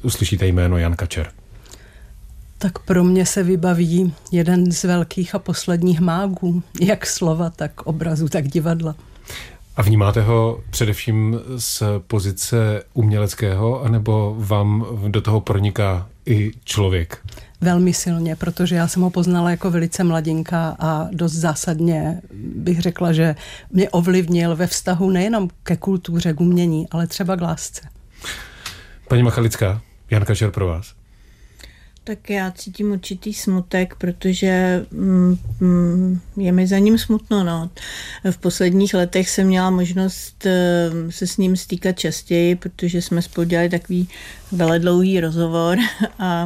uslyšíte jméno Jan Kačer? Tak pro mě se vybaví jeden z velkých a posledních mágů, jak slova, tak obrazu, tak divadla. A vnímáte ho především z pozice uměleckého, anebo vám do toho proniká i člověk? Velmi silně, protože já jsem ho poznala jako velice mladinka a dost zásadně bych řekla, že mě ovlivnil ve vztahu nejenom ke kultuře, k umění, ale třeba k lásce. Paní Machalická, Jan Kačer pro vás? Tak já cítím určitý smutek, protože je mi za ním smutno. No. V posledních letech jsem měla možnost se s ním stýkat častěji, protože jsme spolu dělali takový veledlouhý rozhovor a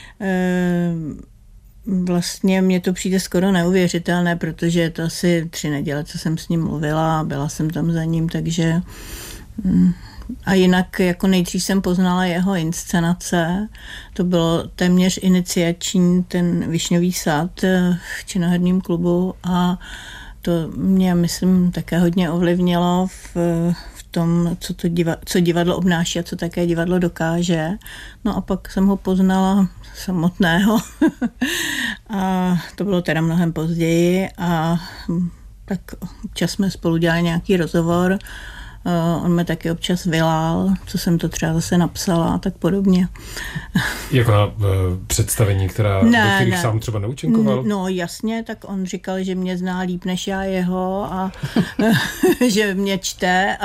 vlastně mně to přijde skoro neuvěřitelné, protože je to asi 3 neděle, co jsem s ním mluvila a byla jsem tam za ním, takže... A jinak jako nejdřív jsem poznala jeho inscenace, to bylo téměř iniciační, ten Višňový sad v Činohradním klubu a to mě, myslím, také hodně ovlivnilo v tom, co divadlo obnáší a co také divadlo dokáže. No a pak jsem ho poznala samotného a to bylo teda mnohem později a tak občas jsme spolu dělali nějaký rozhovor. On mě taky občas vylál, co jsem to třeba zase napsala a tak podobně. Jako na představení, do kterých sám třeba neúčinkoval? No jasně, tak on říkal, že mě zná líp než já jeho a že mě čte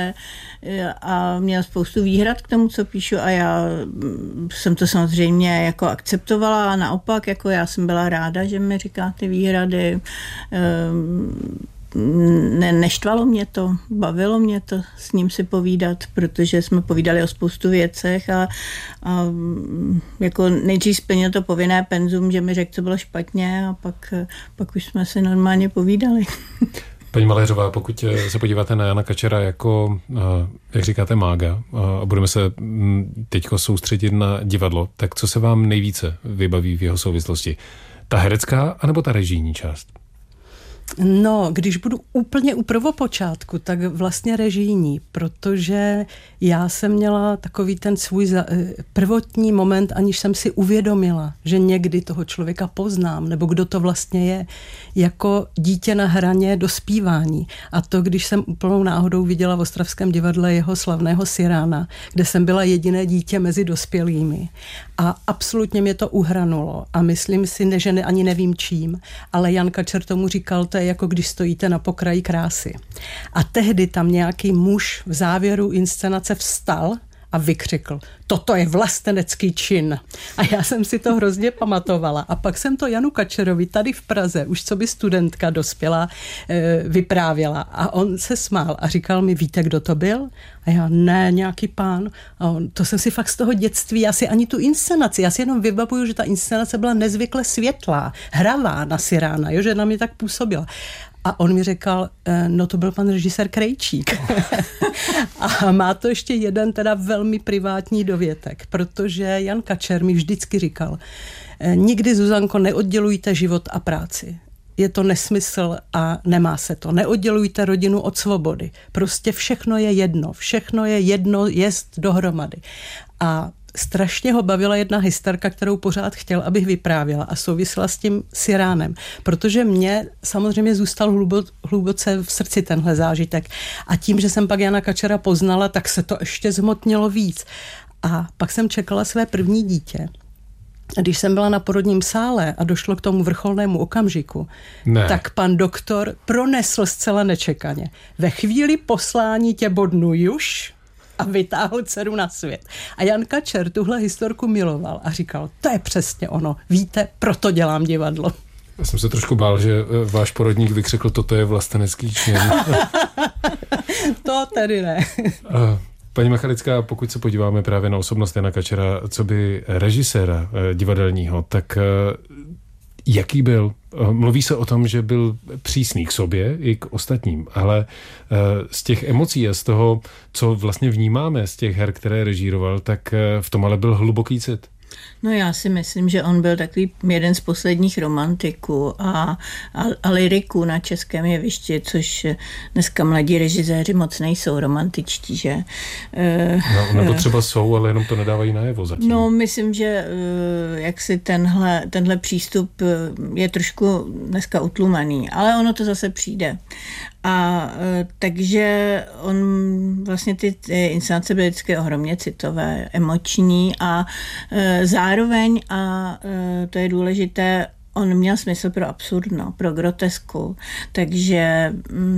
a měl spoustu výhrad k tomu, co píšu a já jsem to samozřejmě jako akceptovala a naopak jako já jsem byla ráda, že mi říká ty výhrady. Neštvalo mě to, bavilo mě to s ním si povídat, protože jsme povídali o spoustu věcech a jako nejdřív splnil to povinné penzum, že mi řekl, co bylo špatně a pak už jsme si normálně povídali. Paní Maléřová, pokud se podíváte na Jana Kačera jako, jak říkáte, mága a budeme se teďko soustředit na divadlo, tak co se vám nejvíce vybaví v jeho souvislosti? Ta herecká anebo ta režijní část? No, když budu úplně u prvopočátku, tak vlastně režijní, protože já jsem měla takový ten svůj prvotní moment, aniž jsem si uvědomila, že někdy toho člověka poznám, nebo kdo to vlastně je, jako dítě na hraně dospívání. A to, když jsem úplnou náhodou viděla v Ostravském divadle jeho slavného Cyrána, kde jsem byla jediné dítě mezi dospělými. A absolutně mě to uhranulo. A myslím si, že ani nevím čím, ale Jan Kačer tomu říkal, to je jako když stojíte na pokraji krásy. A tehdy tam nějaký muž v závěru inscenace vstal a vykřikl, toto je vlastenecký čin. A já jsem si to hrozně pamatovala. A pak jsem to Janu Kačerovi tady v Praze, už co by studentka dospělá, vyprávěla. A on se smál a říkal mi, víte, kdo to byl? A já, ne, nějaký pán. A to jsem si fakt z toho dětství, já si ani tu inscenaci, já si jenom vybavuju, že ta inscenace byla nezvykle světlá, hravá na Cyrána, že na mě tak působila. A on mi řekl, no to byl pan režisér Krejčík. A má to ještě jeden teda velmi privátní dovětek, protože Jan Kačer mi vždycky říkal, nikdy, Zuzanko, neoddělujte život a práci. Je to nesmysl a nemá se to. Neoddělujte rodinu od svobody. Prostě všechno je jedno, jest dohromady. A strašně ho bavila jedna historka, kterou pořád chtěl, abych vyprávěla a souvisela s tím Cyránem, protože mě samozřejmě zůstal hluboce v srdci tenhle zážitek. A tím, že jsem pak Jana Kačera poznala, tak se to ještě zhmotnilo víc. A pak jsem čekala své první dítě. A když jsem byla na porodním sále a došlo k tomu vrcholnému okamžiku, tak pan doktor pronesl zcela nečekaně. Ve chvíli poslání tě bodnu juž a vytáhl dceru na svět. A Jan Kačer tuhle historku miloval a říkal, to je přesně ono, víte, proto dělám divadlo. Já jsem se trošku bál, že váš porodník vykřikl, toto je vlastenecký čin. To tedy ne. Paní Machalická, pokud se podíváme právě na osobnost Jana Kačera, co by režiséra divadelního, tak jaký byl? Mluví se o tom, že byl přísný k sobě i k ostatním, ale z těch emocí a z toho, co vlastně vnímáme z těch her, které režíroval, tak v tom ale byl hluboký cit. No já si myslím, že on byl takový jeden z posledních romantiků a lyriků na českém jevišti, což dneska mladí režiséři moc nejsou romantičtí, že? No, nebo třeba jsou, ale jenom to nedávají najevo zatím. No, myslím, že jaksi tenhle přístup je trošku dneska utlumený, ale ono to zase přijde. A takže on vlastně ty inscenace byly vždycky ohromně citové, emoční a zároveň, a to je důležité, on měl smysl pro absurdno, pro grotesku, takže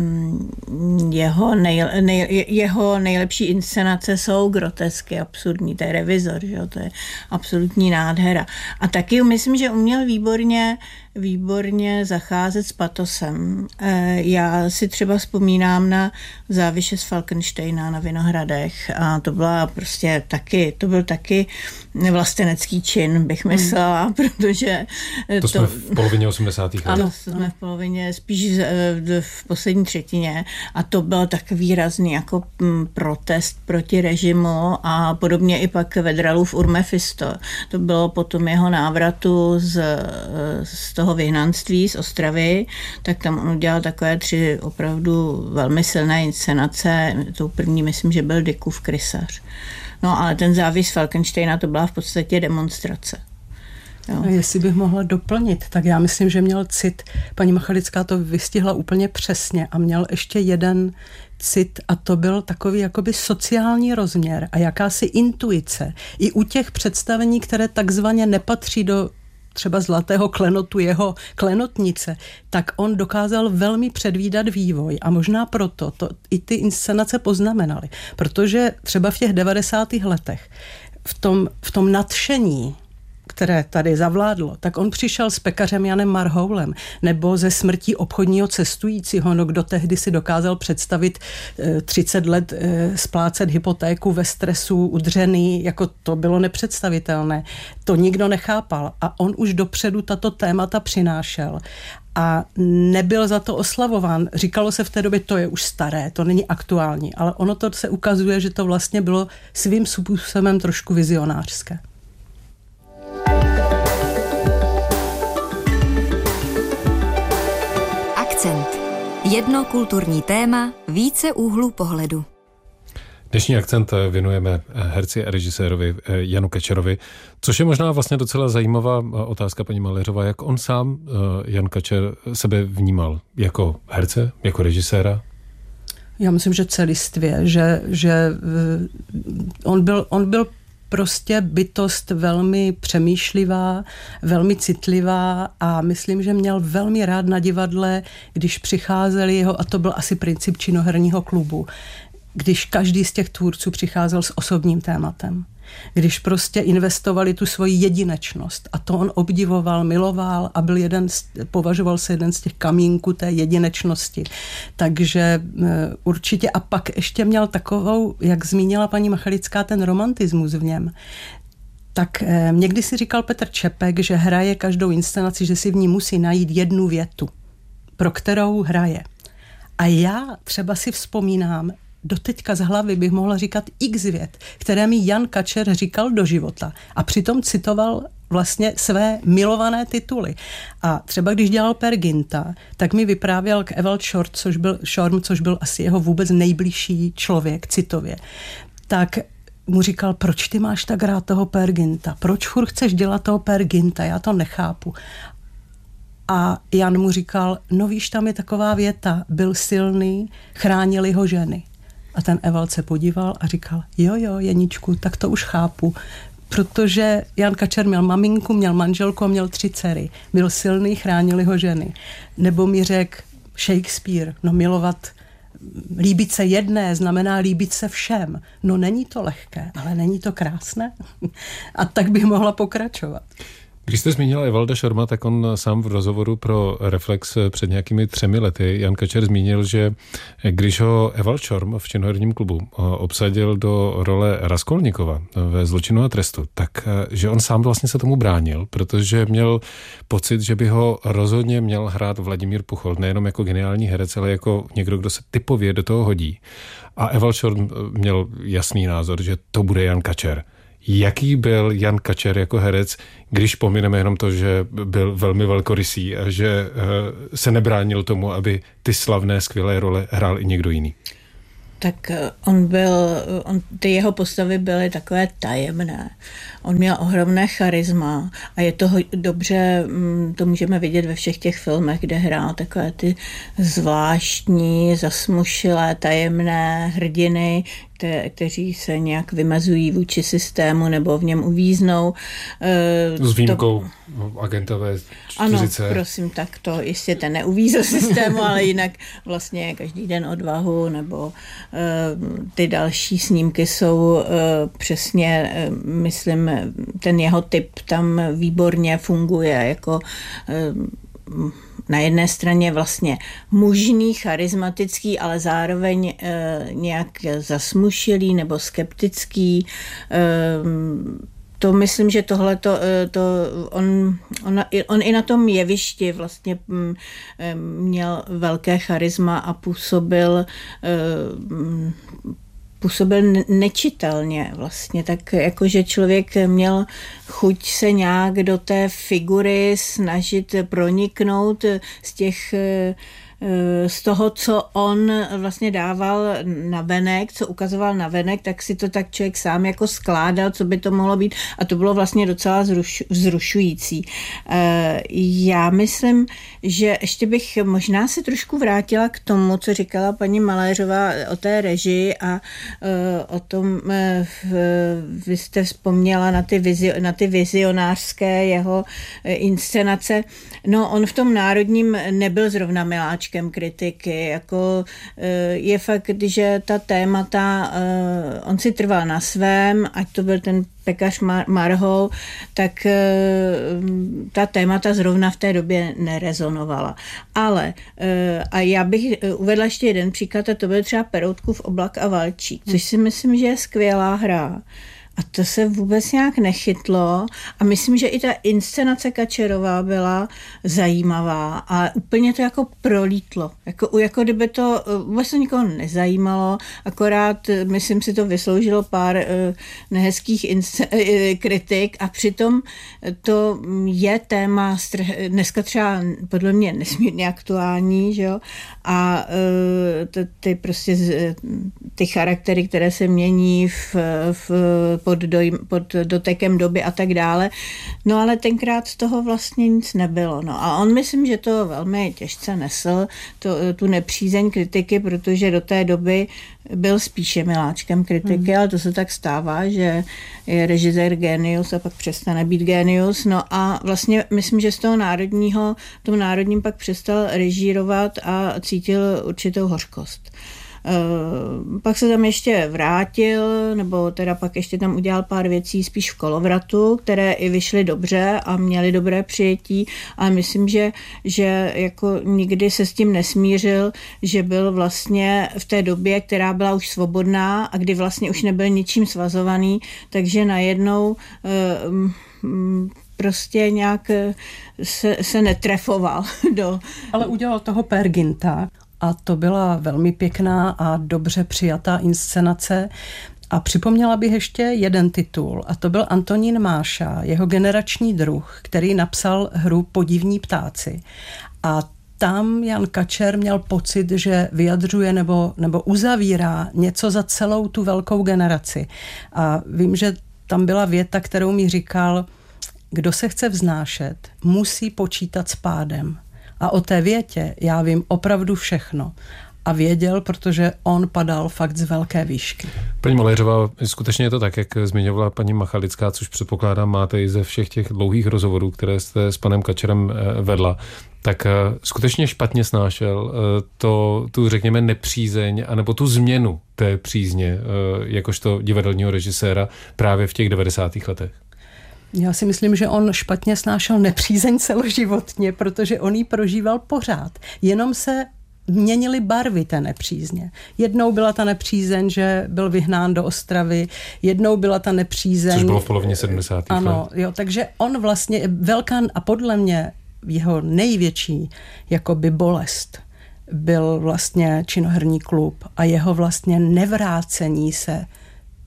jeho nejlepší inscenace jsou grotesky, absurdní, to je Revizor, že jo? To je absolutní nádhera. A taky myslím, že uměl výborně zacházet s patosem. Já si třeba vzpomínám na Záviše z Falkensteina na Vinohradech a to byl taky vlastenecký čin, bych myslela, protože to jsme v polovině 80. let. Ano, jsme v polovině, spíš v poslední třetině a to byl tak výrazný jako protest proti režimu a podobně i pak Vedralův Urmefisto. To bylo potom jeho návratu z toho vyhnanství z Ostravy, tak tam on udělal takové 3 opravdu velmi silné inscenace. Tou první, myslím, že byl Dickův krysař. No ale ten Závis Falkensteina, to byla v podstatě demonstrace. Jo. A jestli bych mohla doplnit, tak já myslím, že měl cit, paní Machalická to vystihla úplně přesně a měl ještě jeden cit a to byl takový jakoby sociální rozměr a jakási intuice. I u těch představení, které takzvaně nepatří do třeba zlatého klenotu jeho klenotnice, tak on dokázal velmi předvídat vývoj a možná proto to i ty inscenace poznamenaly. Protože třeba v těch 90. letech v tom nadšení, které tady zavládlo, tak on přišel s pekařem Janem Marhoulem nebo ze Smrtí obchodního cestujícího, no kdo tehdy si dokázal představit 30 let splácet hypotéku ve stresu, udřený, jako to bylo nepředstavitelné. To nikdo nechápal a on už dopředu tato témata přinášel a nebyl za to oslavován. Říkalo se v té době, to je už staré, to není aktuální, ale ono to se ukazuje, že to vlastně bylo svým způsobem trošku vizionářské. Akcent. Jedno kulturní téma, více úhlů pohledu. Dnešní akcent věnujeme herci a režisérovi Janu Kačerovi, což je možná vlastně docela zajímavá otázka, paní Maléřová, jak on sám, Jan Kačer, sebe vnímal jako herce, jako režiséra? Já myslím, že celistvě, že on byl prostě bytost velmi přemýšlivá, velmi citlivá a myslím, že měl velmi rád na divadle, když přicházeli jeho, a to byl asi princip činoherního klubu, když každý z těch tvůrců přicházel s osobním tématem. Když prostě investovali tu svoji jedinečnost a to on obdivoval, miloval a považoval se jeden z těch kamínků té jedinečnosti. Takže určitě a pak ještě měl takovou, jak zmínila paní Machalická, ten romantismus v něm. Tak někdy si říkal Petr Čepek, že hraje každou inscenaci, že si v ní musí najít jednu větu, pro kterou hraje. A já třeba si vzpomínám, doteďka z hlavy bych mohla říkat x vět, které mi Jan Kačer říkal do života a přitom citoval vlastně své milované tituly. A třeba když dělal Peer Ginta, tak mi vyprávěl k Ewald Schorm, což byl asi jeho vůbec nejbližší člověk citově. Tak mu říkal, proč ty máš tak rád toho Peer Ginta? Proč furt chceš dělat toho Peer Ginta? Já to nechápu. A Jan mu říkal, no víš, tam je taková věta, byl silný, chránili ho ženy. A ten Ewald se podíval a říkal, jo, Jeničku, tak to už chápu. Protože Jan Kačer měl maminku, měl manželku a měl 3 dcery. Byl silný, chránili ho ženy. Nebo mi řekl Shakespeare, no líbit se jedné znamená líbit se všem. No není to lehké, ale není to krásné? A tak bych mohla pokračovat. Když jste zmínila Evalda Schorma, tak on sám v rozhovoru pro Reflex před nějakými 3 lety, Jan Kačer zmínil, že když ho Ewald Schorm v činoherním klubu obsadil do role Raskolnikova ve Zločinu a trestu, tak že on sám vlastně se tomu bránil, protože měl pocit, že by ho rozhodně měl hrát Vladimír Puchol, nejenom jako geniální herec, ale jako někdo, kdo se typově do toho hodí. A Ewald Schorm měl jasný názor, že to bude Jan Kačer. Jaký byl Jan Kačer jako herec, když pomineme jenom to, že byl velmi velkorysý a že se nebránil tomu, aby ty slavné, skvělé role hrál i někdo jiný? Tak ty jeho postavy byly takové tajemné. On měl ohromné charisma a je to dobře, to můžeme vidět ve všech těch filmech, kde hrál takové ty zvláštní, zasmušilé, tajemné hrdiny, kteří se nějak vymezují vůči systému nebo v něm uvíznou. S výjimkou agentové 40. Ano, prosím, tak to jistě ten neuvízl systému, ale jinak vlastně Každý den odvahu nebo ty další snímky jsou přesně, myslím, ten jeho typ tam výborně funguje jako na jedné straně vlastně mužný, charismatický, ale zároveň nějak zasmušilý nebo skeptický. To myslím, že tohleto, on i na tom jevišti vlastně měl velké charisma a působil nečitelně vlastně, tak jakože člověk měl chuť se nějak do té figury snažit proniknout z toho, co on vlastně dával na venek, co ukazoval na venek, tak si to tak člověk sám jako skládal, co by to mohlo být a to bylo vlastně docela vzrušující. Já myslím, že ještě bych možná se trošku vrátila k tomu, co říkala paní Maléřová o té režii a o tom, vy jste vzpomněla na ty vizionářské jeho inscenace. No, on v tom Národním nebyl zrovna miláčkem kritiky, jako je fakt, že ta témata, on si trval na svém, ať to byl ten pekař Marhou, tak ta témata zrovna v té době nerezonovala. Ale, a já bych uvedla ještě jeden příklad, a to byl třeba Peroutkův Oblak a Valčík, což si myslím, že je skvělá hra. A to se vůbec nějak nechytlo a myslím, že i ta inscenace Kačerová byla zajímavá a úplně to jako prolítlo. Jako kdyby to vůbec to nikoho nezajímalo, akorát, myslím, si to vysloužilo pár nehezkých kritik a přitom to je téma dneska třeba podle mě nesmírně aktuální, že jo? A ty charaktery, které se mění pod dotekem doby a tak dále. No ale tenkrát z toho vlastně nic nebylo. No a on myslím, že to velmi těžce nesl, tu nepřízeň kritiky, protože do té doby byl spíše miláčkem kritiky, ale to se tak stává, že je režisér génius a pak přestane být génius. No a vlastně myslím, že z toho národním pak přestal režírovat a cítil určitou hořkost. Pak se tam ještě vrátil, nebo teda pak ještě tam udělal pár věcí spíš v Kolovratu, které i vyšly dobře a měly dobré přijetí, ale myslím, že jako nikdy se s tím nesmířil, že byl vlastně v té době, která byla už svobodná a kdy vlastně už nebyl ničím svazovaný, takže najednou prostě nějak se netrefoval do... Ale udělal toho Peer Ginta. A to byla velmi pěkná a dobře přijatá inscenace. A připomněla bych ještě jeden titul, a to byl Antonín Máša, jeho generační druh, který napsal hru Podivní ptáci. A tam Jan Kačer měl pocit, že vyjadřuje nebo uzavírá něco za celou tu velkou generaci. A vím, že tam byla věta, kterou mi říkal, kdo se chce vznášet, musí počítat s pádem. A o té větě já vím opravdu všechno. A věděl, protože on padal fakt z velké výšky. Paní Maléřová, skutečně je to tak, jak zmiňovala paní Machalická, což předpokládám máte i ze všech těch dlouhých rozhovorů, které jste s panem Kačerem vedla, tak skutečně špatně snášel tu řekněme nepřízeň, anebo tu změnu té přízně, jakožto divadelního režiséra právě v těch 90. letech. Já si myslím, že on špatně snášel nepřízeň celoživotně, protože on ji prožíval pořád. Jenom se měnily barvy té nepřízně. Jednou byla ta nepřízeň, že byl vyhnán do Ostravy, jednou byla ta nepřízeň... Což bylo v polovině 70. let. Ano, jo, takže on vlastně velká a podle mě jeho největší jakoby bolest byl vlastně Činoherní klub a jeho vlastně nevrácení se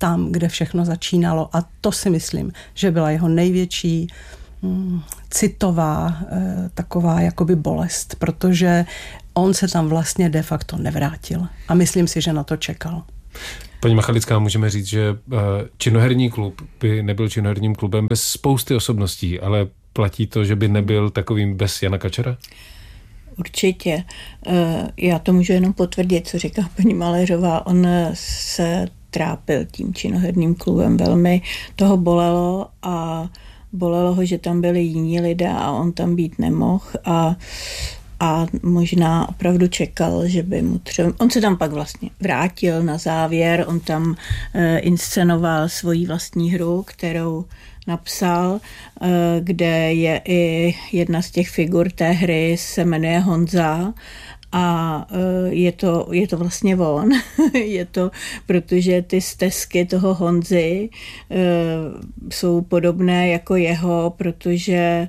tam, kde všechno začínalo. A to si myslím, že byla jeho největší citová taková jakoby bolest, protože on se tam vlastně de facto nevrátil. A myslím si, že na to čekal. Paní Machalická, můžeme říct, že činoherní klub by nebyl činoherním klubem bez spousty osobností, ale platí to, že by nebyl takovým bez Jana Kačera? Určitě. Já to můžu jenom potvrdit, co říká paní Maléřová. On se trápil tím činoherním klubem. Velmi toho bolelo a bolelo ho, že tam byli jiní lidé a on tam být nemohl a možná opravdu čekal, že by mu třeba... On se tam pak vlastně vrátil na závěr, on tam inscenoval svoji vlastní hru, kterou napsal, kde je i jedna z těch figur té hry, se jmenuje Honza a je to vlastně on. Je to, protože ty stesky toho Honzy jsou podobné jako jeho, protože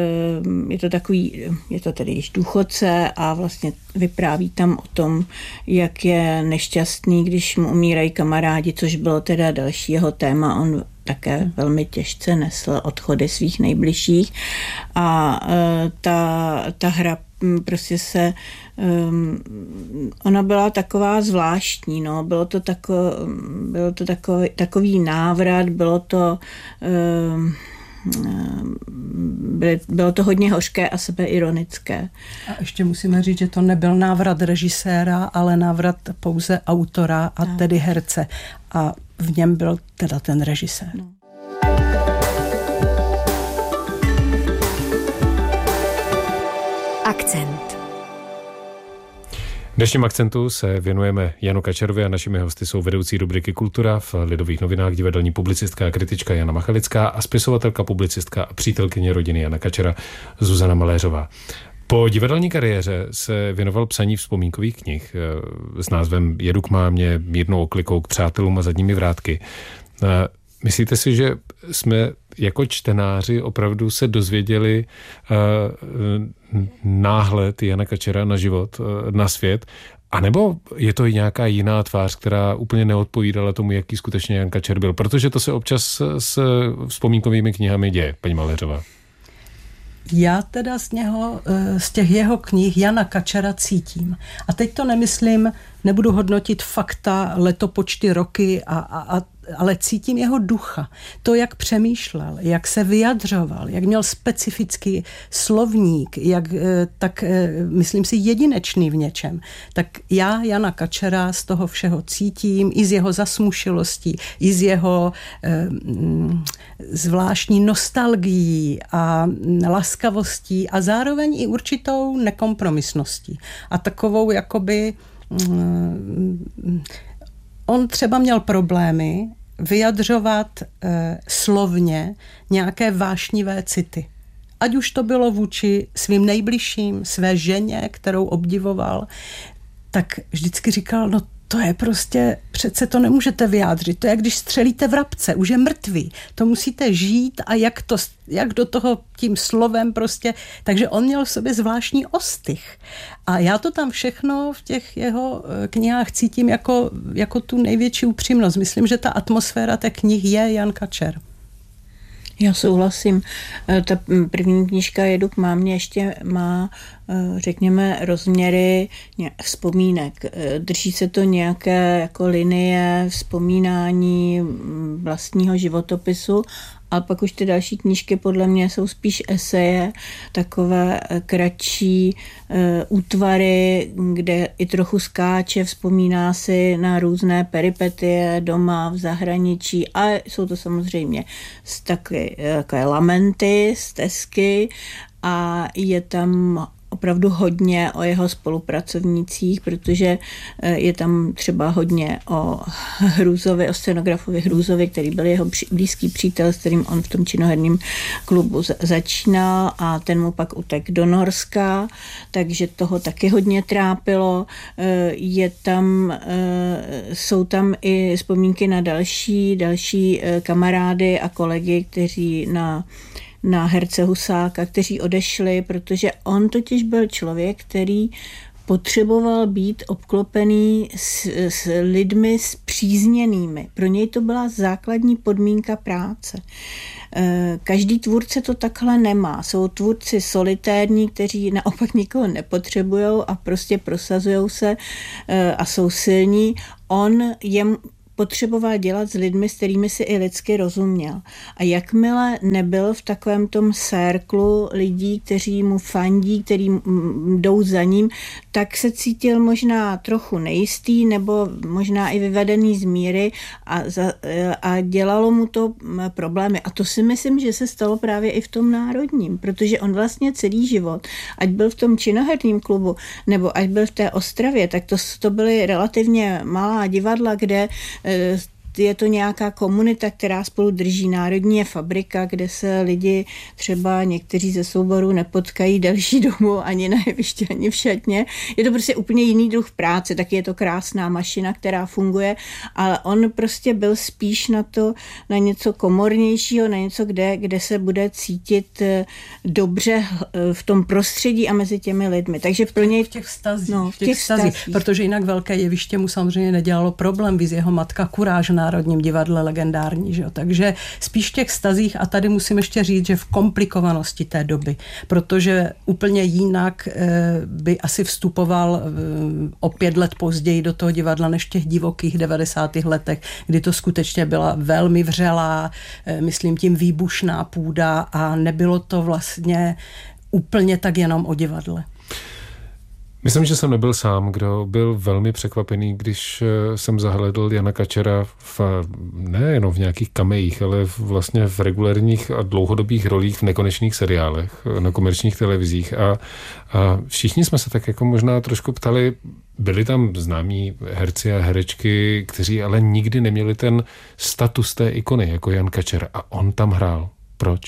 je to tedy již důchodce a vlastně vypráví tam o tom, jak je nešťastný, když mu umírají kamarádi, což bylo teda další jeho téma. On také velmi těžce nesl odchody svých nejbližších a ta hra prostě ona byla taková zvláštní, no, bylo to takový návrat, bylo to hodně hořké a sebeironické. A ještě musíme říct, že to nebyl návrat režiséra, ale návrat pouze autora a tedy herce. A v něm byl teda ten režisér. No. Akcent. Dnešním akcentu se věnujeme Janu Kačerovi a našimi hosty jsou vedoucí rubriky Kultura v Lidových novinách, divadelní publicistka a kritička Jana Machalická a spisovatelka, publicistka a přítelkyně rodiny Jana Kačera Zuzana Maléřová. Po divadelní kariéře se věnoval psaní vzpomínkových knih s názvem Jedu k mámě, Mírnou oklikou, K přátelům a Zadními vrátky. Myslíte si, že jsme jako čtenáři opravdu se dozvěděli náhled Jana Kačera na život, na svět, anebo je to i nějaká jiná tvář, která úplně neodpovídala tomu, jaký skutečně Jan Kačer byl? Protože to se občas s vzpomínkovými knihami děje, paní Maléřová. Já teda z těch jeho knih Jana Kačera cítím. A teď to nemyslím, nebudu hodnotit fakta, letopočty, roky, ale cítím jeho ducha. To, jak přemýšlel, jak se vyjadřoval, jak měl specifický slovník, tak myslím si jedinečný v něčem. Tak já Jana Kačera z toho všeho cítím, i z jeho zasmušilostí, i z jeho zvláštní nostalgií a laskavostí a zároveň i určitou nekompromisností. A takovou jakoby on třeba měl problémy vyjadřovat slovně nějaké vášnivé city. Ať už to bylo vůči svým nejbližším, své ženě, kterou obdivoval, tak vždycky říkal, no to je prostě, přece to nemůžete vyjádřit. To je, když střelíte vrabce, už je mrtvý. To musíte žít a jak do toho tím slovem prostě. Takže on měl v sobě zvláštní ostych. A já to tam všechno v těch jeho knihách cítím jako tu největší upřímnost. Myslím, že ta atmosféra té knihy je Jan Kačer. Já souhlasím. Ta první knížka Jedu k mámě ještě má, řekněme, rozměry vzpomínek. Drží se to nějaké jako linie vzpomínání vlastního životopisu, ale pak už ty další knížky podle mě jsou spíš eseje, takové kratší útvary, kde i trochu skáče, vzpomíná si na různé peripetie doma, v zahraničí a jsou to samozřejmě takové lamenty, stesky a je tam opravdu hodně o jeho spolupracovnících, protože je tam třeba hodně o Hrůzovi, o scenografovi Hrůzovi, který byl jeho blízký přítel, s kterým on v tom činoherním klubu začínal a ten mu pak utek do Norska, takže toho taky hodně trápilo. Jsou tam i vzpomínky na další kamarády a kolegy, kteří na herce Husáka, kteří odešli, protože on totiž byl člověk, který potřeboval být obklopený s lidmi spřízněnými. Pro něj to byla základní podmínka práce. Každý tvůrce to takhle nemá. Jsou tvůrci solitérní, kteří naopak nikoho nepotřebujou a prostě prosazujou se a jsou silní. On jim potřeboval dělat s lidmi, s kterými si i lidsky rozuměl. A jakmile nebyl v takovém tom sérklu lidí, kteří mu fandí, kteří jdou za ním, tak se cítil možná trochu nejistý nebo možná i vyvedený z míry a dělalo mu to problémy. A to si myslím, že se stalo právě i v tom Národním, protože on vlastně celý život, ať byl v tom činoherním klubu nebo ať byl v té Ostravě, tak to byly relativně malá divadla, kde je to nějaká komunita, která spolu drží. Národní je fabrika, kde se lidi třeba někteří ze souborů nepotkají delší dobu ani na jevišti, ani v šatně. Je to prostě úplně jiný druh práce, tak je to krásná mašina, která funguje, ale on prostě byl spíš na něco komornějšího, na něco, kde se bude cítit dobře v tom prostředí a mezi těmi lidmi. Takže pro něj v těch vztazích, protože jinak velké jeviště mu samozřejmě nedělalo problém, víc jeho matka Kuráž v Národním divadle legendární, že jo? Takže spíš v těch vztazích a tady musím ještě říct, že v komplikovanosti té doby, protože úplně jinak by asi vstupoval o 5 let později do toho divadla než v těch divokých 90. letech, kdy to skutečně byla velmi vřelá, myslím tím výbušná půda a nebylo to vlastně úplně tak jenom o divadle. Myslím, že jsem nebyl sám, kdo byl velmi překvapený, když jsem zahledl Jana Kačera nejenom v nějakých kamejích, ale vlastně v regulérních a dlouhodobých rolích v nekonečných seriálech na komerčních televizích. A všichni jsme se tak jako možná trošku ptali, byli tam známí herci a herečky, kteří ale nikdy neměli ten status té ikony, jako Jan Kačer. A on tam hrál. Proč?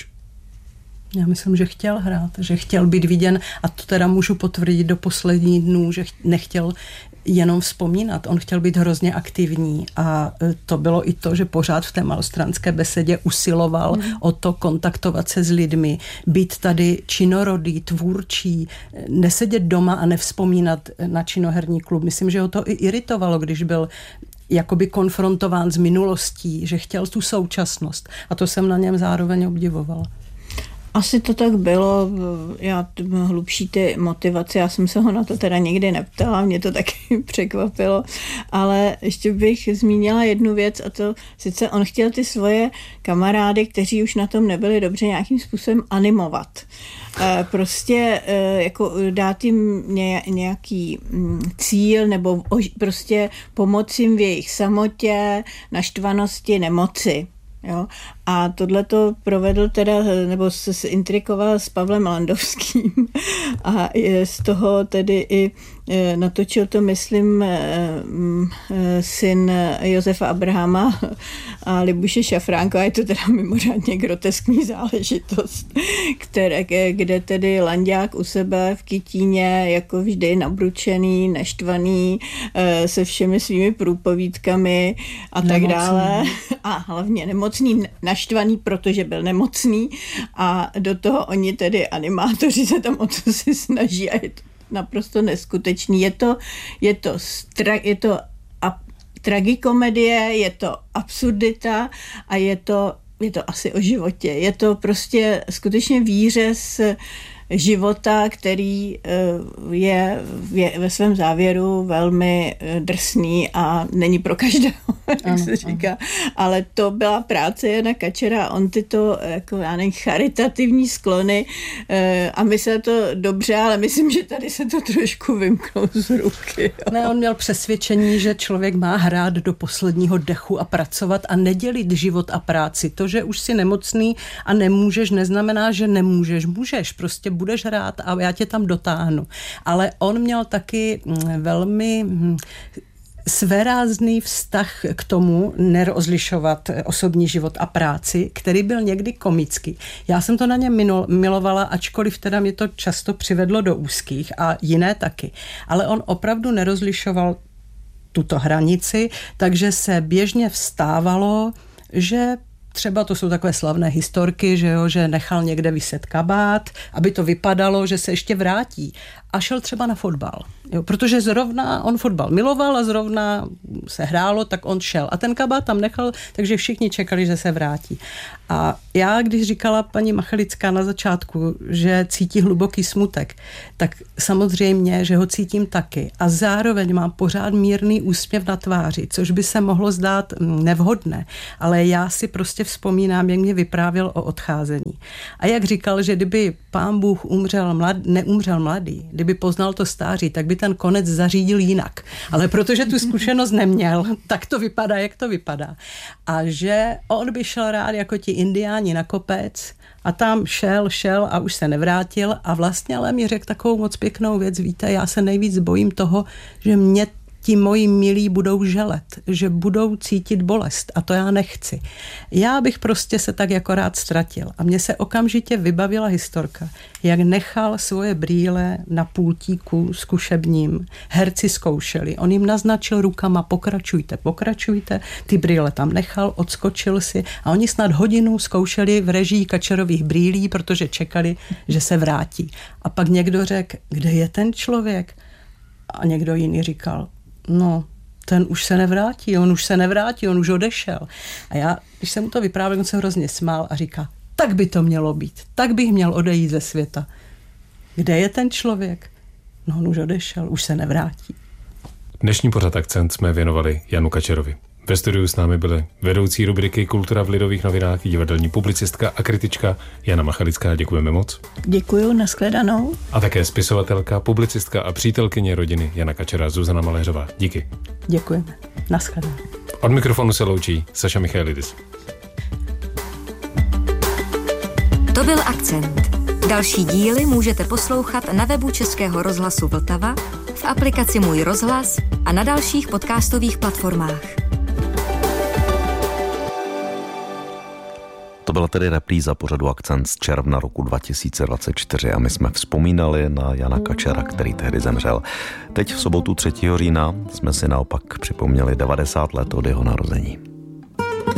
Já myslím, že chtěl hrát, že chtěl být viděn a to teda můžu potvrdit do posledních dnů, že nechtěl jenom vzpomínat. On chtěl být hrozně aktivní a to bylo i to, že pořád v té Malostranské besedě usiloval o to kontaktovat se s lidmi, být tady činorodý, tvůrčí, nesedět doma a nevzpomínat na činoherní klub. Myslím, že ho to i iritovalo, když byl jakoby konfrontován s minulostí, že chtěl tu současnost a to jsem na něm zároveň obdivovala. Asi to tak bylo, já hlubší ty motivace, já jsem se ho na to teda nikdy neptala, mě to taky překvapilo, ale ještě bych zmínila jednu věc a to sice on chtěl ty svoje kamarády, kteří už na tom nebyli dobře, nějakým způsobem animovat. Prostě jako dát jim nějaký cíl nebo prostě pomoci jim v jejich samotě, naštvanosti, nemoci. Jo? A tohle to provedl teda, nebo se intrikoval s Pavlem Landovským a z toho tedy i natočil to, myslím, syn Josefa Abrahama a Libuše Šafránka. Je to teda mimořádně groteskní záležitost, kde tedy Landák u sebe v Kytíně jako vždy nabručený, naštvaný, se všemi svými průpovídkami a tak dále. A hlavně nemocný, naštvaný, protože byl nemocný a do toho oni tedy animátoři se tam o to si snaží a je to naprosto neskutečný. Je to tragikomedie, je to absurdita a je to asi o životě. Je to prostě skutečně výřez života, který je ve svém závěru velmi drsný a není pro každého, jak se říká. Ale to byla práce Jana Kačera, on tyto jako, já nevím, charitativní sklony a myslel to dobře, ale myslím, že tady se to trošku vymklo z ruky. Jo. Ne, on měl přesvědčení, že člověk má hrát do posledního dechu a pracovat a nedělit život a práci. To, že už jsi nemocný a nemůžeš, neznamená, že nemůžeš. Můžeš, prostě budeš hrát a já tě tam dotáhnu. Ale on měl taky velmi svérázný vztah k tomu nerozlišovat osobní život a práci, který byl někdy komický. Já jsem to na něm milovala, ačkoliv teda mě to často přivedlo do úzkých a jiné taky. Ale on opravdu nerozlišoval tuto hranici, takže se běžně vstávalo, že třeba to jsou takové slavné historky, že jo, že nechal někde viset kabát, aby to vypadalo, že se ještě vrátí. A šel třeba na fotbal. Jo, protože zrovna on fotbal miloval a zrovna se hrálo, tak on šel. A ten kabát tam nechal, takže všichni čekali, že se vrátí. A já, když říkala paní Machalická na začátku, že cítí hluboký smutek, tak samozřejmě, že ho cítím taky. A zároveň mám pořád mírný úsměv na tváři, což by se mohlo zdát nevhodné. Ale já si prostě vzpomínám, jak mě vyprávěl o odcházení. A jak říkal, že kdyby pán Bůh neumřel mladý, kdyby poznal to stáří, tak by ten konec zařídil jinak. Ale protože tu zkušenost neměl, tak to vypadá, jak to vypadá. A že on by šel rád jako ti indiáni na kopec a tam šel a už se nevrátil a vlastně ale mi řekl takovou moc pěknou věc, víte, já se nejvíc bojím toho, že mě ti moji milí budou želet, že budou cítit bolest a to já nechci. Já bych prostě se tak jako rád ztratil a mně se okamžitě vybavila historka, jak nechal svoje brýle na pultíku zkušebním. Herci zkoušeli, on jim naznačil rukama, pokračujte, ty brýle tam nechal, odskočil si a oni snad hodinu zkoušeli v režii Kačerových brýlí, protože čekali, že se vrátí. A pak někdo řekl, kde je ten člověk? A někdo jiný říkal, no, ten už se nevrátí, on už odešel. A já, když jsem mu to vyprávěl, on se hrozně smál a říká, tak by to mělo být, tak bych měl odejít ze světa. Kde je ten člověk? No, on už odešel, už se nevrátí. Dnešní pořad Akcent jsme věnovali Janu Kačerovi. Ve studiu s námi byly vedoucí rubriky Kultura v Lidových novinách, divadelní publicistka a kritička Jana Machalická. Děkujeme moc. Děkuju, nashledanou. A také spisovatelka, publicistka a přítelkyně rodiny Jana Kačera Zuzana Maléřová. Díky. Děkujeme. Nashledanou. Od mikrofonu se loučí Saša Michailidis. To byl Akcent. Další díly můžete poslouchat na webu Českého rozhlasu Vltava, v aplikaci Můj rozhlas a na dalších podcastových platformách. To byla tedy repríza pořadu Akcent z června roku 2024 a my jsme vzpomínali na Jana Kačera, který tehdy zemřel. Teď v sobotu 3. října jsme si naopak připomněli 90 let od jeho narození.